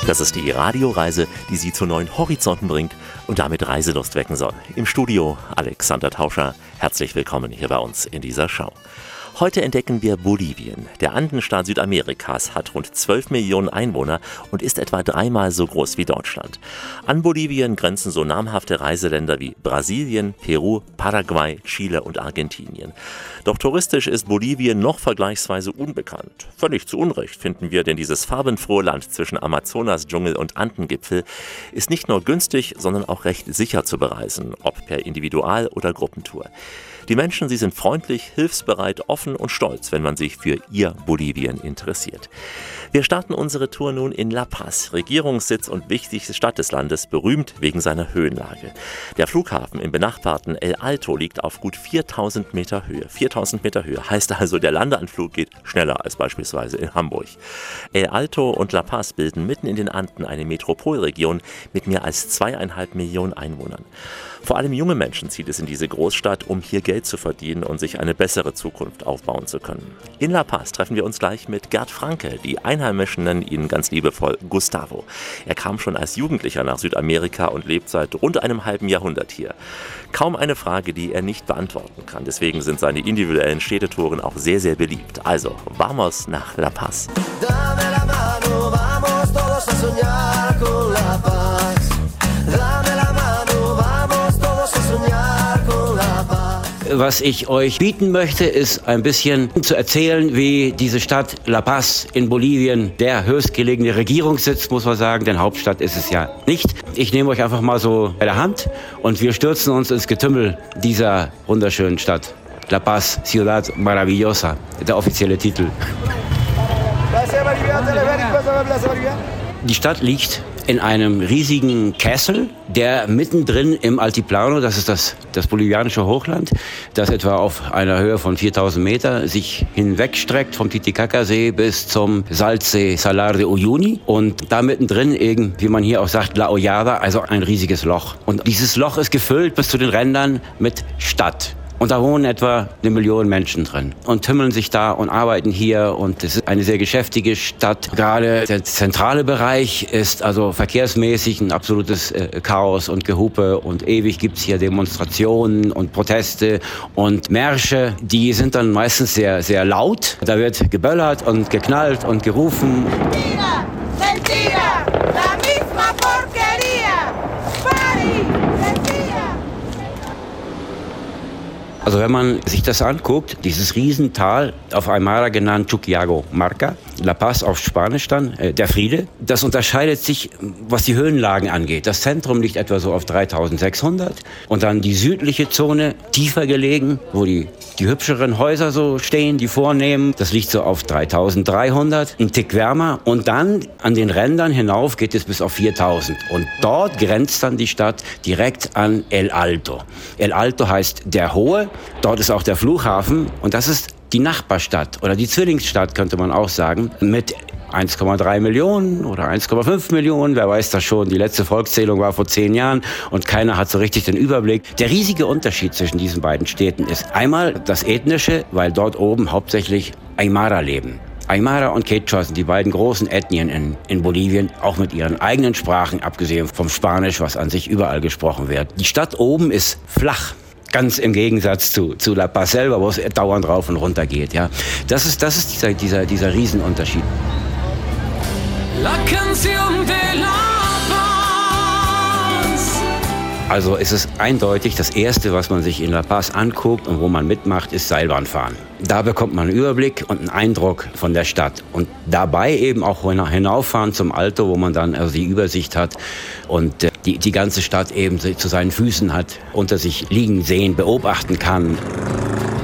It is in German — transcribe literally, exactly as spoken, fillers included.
Das ist die Radioreise, die Sie zu neuen Horizonten bringt und damit Reiselust wecken soll. Im Studio Alexander Tauscher. Herzlich willkommen hier bei uns in dieser Show. Heute entdecken wir Bolivien. Der Andenstaat Südamerikas hat rund zwölf Millionen Einwohner und ist etwa dreimal so groß wie Deutschland. An Bolivien grenzen so namhafte Reiseländer wie Brasilien, Peru, Paraguay, Chile und Argentinien. Doch touristisch ist Bolivien noch vergleichsweise unbekannt. Völlig zu Unrecht finden wir, denn dieses farbenfrohe Land zwischen Amazonas-Dschungel und Andengipfel ist nicht nur günstig, sondern auch recht sicher zu bereisen, ob per Individual- oder Gruppentour. Die Menschen, sie sind freundlich, hilfsbereit, offen und stolz, wenn man sich für ihr Bolivien interessiert. Wir starten unsere Tour nun in La Paz, Regierungssitz und wichtigste Stadt des Landes, berühmt wegen seiner Höhenlage. Der Flughafen im benachbarten El Alto liegt auf gut viertausend Meter Höhe. viertausend Meter Höhe heißt also, der Landeanflug geht schneller als beispielsweise in Hamburg. El Alto und La Paz bilden mitten in den Anden eine Metropolregion mit mehr als zweieinhalb Millionen Einwohnern. Vor allem junge Menschen zieht es in diese Großstadt, um hier Geld zu verdienen und sich eine bessere Zukunft aufbauen zu können. In La Paz treffen wir uns gleich mit Gerd Franke. Die Einheimischen nennen ihn ganz liebevoll Gustavo. Er kam schon als Jugendlicher nach Südamerika und lebt seit rund einem halben Jahrhundert hier. Kaum eine Frage, die er nicht beantworten kann. Deswegen sind seine individuellen Städtetouren auch sehr, sehr beliebt. Also, vamos nach La Paz. Dame la mano, vamos todos a soñar con La Paz. Dame la mano, vamos todos a soñar con La Paz. Was ich euch bieten möchte, ist ein bisschen zu erzählen, wie diese Stadt La Paz in Bolivien, der höchstgelegene Regierungssitz, muss man sagen, denn Hauptstadt ist es ja nicht. Ich nehme euch einfach mal so bei der Hand und wir stürzen uns ins Getümmel dieser wunderschönen Stadt. La Paz, Ciudad Maravillosa, der offizielle Titel. Die Stadt liegt in einem riesigen Kessel, der mittendrin im Altiplano, das ist das, das bolivianische Hochland, das etwa auf einer Höhe von viertausend Meter sich hinwegstreckt vom Titicacasee bis zum Salzsee Salar de Uyuni und da mittendrin eben, wie man hier auch sagt, La Hollada, also ein riesiges Loch. Und dieses Loch ist gefüllt bis zu den Rändern mit Stadt. Und da wohnen etwa eine Million Menschen drin und tümmeln sich da und arbeiten hier. Und es ist eine sehr geschäftige Stadt. Gerade der zentrale Bereich ist also verkehrsmäßig ein absolutes äh, Chaos und Gehupe. Und ewig gibt's hier Demonstrationen und Proteste und Märsche. Die sind dann meistens sehr, sehr laut. Da wird geböllert und geknallt und gerufen. Mentira, mentira, la misma porquería. Pari, mentira. Also wenn man sich das anguckt, dieses Riesental, auf Aymara genannt Chuquiago Marca, La Paz auf Spanisch dann, äh, der Friede, das unterscheidet sich, was die Höhenlagen angeht. Das Zentrum liegt etwa so auf dreitausendsechshundert und dann die südliche Zone, tiefer gelegen, wo die, die hübscheren Häuser so stehen, die vornehmen, das liegt so auf dreitausenddreihundert, ein Tick wärmer und dann an den Rändern hinauf geht es bis auf viertausend und dort grenzt dann die Stadt direkt an El Alto. El Alto heißt der Hohe. Dort ist auch der Flughafen und das ist die Nachbarstadt oder die Zwillingsstadt, könnte man auch sagen, mit eins Komma drei Millionen oder eins Komma fünf Millionen, wer weiß das schon. Die letzte Volkszählung war vor zehn Jahren und keiner hat so richtig den Überblick. Der riesige Unterschied zwischen diesen beiden Städten ist einmal das Ethnische, weil dort oben hauptsächlich Aymara leben. Aymara und Quechua sind die beiden großen Ethnien in, in Bolivien, auch mit ihren eigenen Sprachen, abgesehen vom Spanisch, was an sich überall gesprochen wird. Die Stadt oben ist flach. Ganz im Gegensatz zu, zu La Paz selber, wo es dauernd rauf und runter geht. Ja. Das ist, das ist dieser, dieser, dieser Riesenunterschied. La canción de La Paz. Also es ist eindeutig, das Erste, was man sich in La Paz anguckt und wo man mitmacht, ist Seilbahnfahren. Da bekommt man einen Überblick und einen Eindruck von der Stadt. Und dabei eben auch hinauffahren zum Alto, wo man dann also die Übersicht hat und äh, die, die ganze Stadt eben zu seinen Füßen hat, unter sich liegen sehen, beobachten kann.